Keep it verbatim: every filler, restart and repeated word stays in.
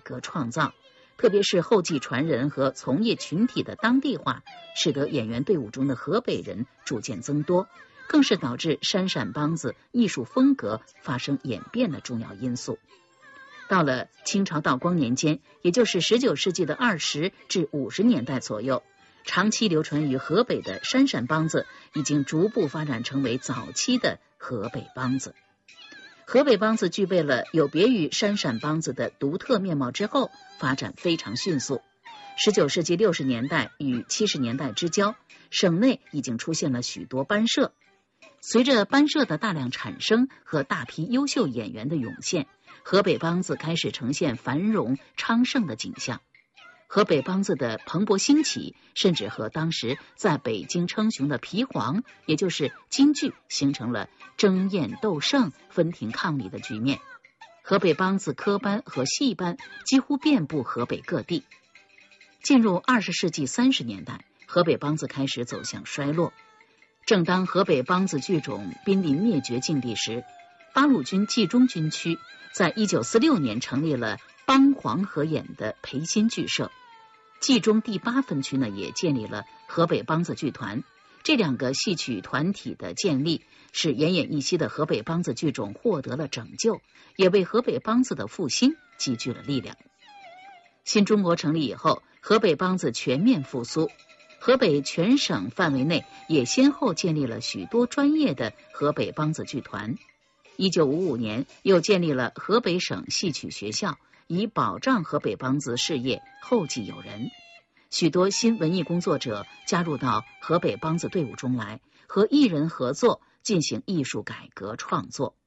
革创造，特别是后继传人和从业群体的当地化，使得演员队伍中的河北人逐渐增多，更是导致山陕梆子艺术风格发生演变的重要因素。到了清朝道光年间，也就是十九世纪的二十至五十年代左右，长期流传于河北的山陕梆子已经逐步发展成为早期的河北梆子。河北梆子具备了有别于山陕梆子的独特面貌之后，发展非常迅速。十九世纪六十年代与七十年代之交，省内已经出现了许多班社。随着班社的大量产生和大批优秀演员的涌现，河北梆子开始呈现繁荣昌盛的景象。河北梆子的蓬勃兴起，甚至和当时在北京称雄的皮黄，也就是京剧，形成了争艳斗胜、分庭抗礼的局面。河北梆子科班和戏班几乎遍布河北各地。进入二十世纪三十年代，河北梆子开始走向衰落。正当河北梆子剧种濒临灭绝境地时，八路军冀中军区在一九四六年成立了梆黄合演的培新剧社。冀中第八分区呢，也建立了河北梆子剧团。这两个戏曲团体的建立，使奄奄一息的河北梆子剧种获得了拯救，也为河北梆子的复兴积聚了力量。新中国成立以后，河北梆子全面复苏，河北全省范围内也先后建立了许多专业的河北梆子剧团。一九五五年，又建立了河北省戏曲学校，以保障河北梆子事业后继有人。许多新文艺工作者加入到河北梆子队伍中来，和艺人合作进行艺术改革创作。